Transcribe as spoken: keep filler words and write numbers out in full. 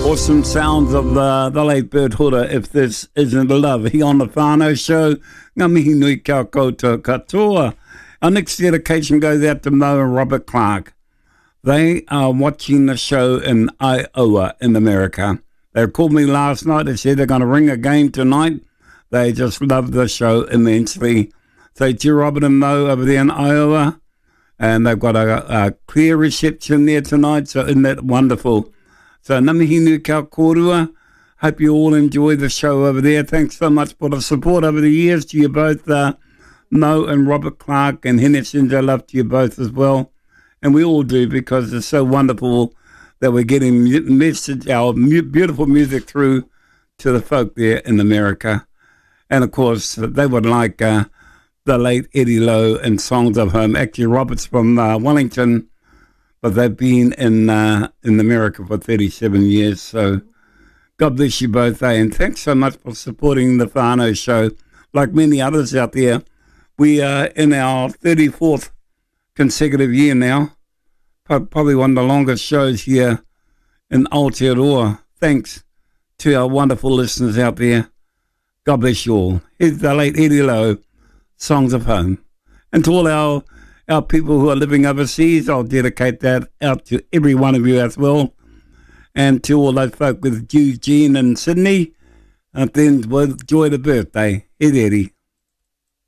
Awesome sounds of uh, the late Bert Hooder, If This Isn't Love. He on the Whānau Show. Ngā mihi nui kia koutou katoa. Our next dedication goes out to Mo and Robert Clark. They are watching the show in Iowa in America. They called me last night. They said they're going to ring again tonight. They just love the show immensely. So to Robert and Mo over there in Iowa. And they've got a, a clear reception there tonight. So isn't that wonderful? So namihi nui kia kōrua. Hope you all enjoy the show over there. Thanks so much for the support over the years to you both, uh, Mo and Robert Clark, and Hennessy. Love to you both as well. And we all do, because it's so wonderful that we're getting message, our mu- beautiful music through to the folk there in America. And of course, they would like uh, the late Eddie Lowe and Songs of Home. Actually, Robert's from uh, Wellington, but they've been in uh, in America for thirty-seven years. So God bless you both, eh? And thanks so much for supporting the Whānau Show. Like many others out there, we are in our thirty-fourth consecutive year now. Probably one of the longest shows here in Aotearoa. Thanks to our wonderful listeners out there. God bless you all. Here's the late Eddie Lowe, Songs of Home. And to all our Our people who are living overseas, I'll dedicate that out to every one of you as well. And to all those folk with Eugene and Sydney, and then enjoy the birthday. Here's Eddie.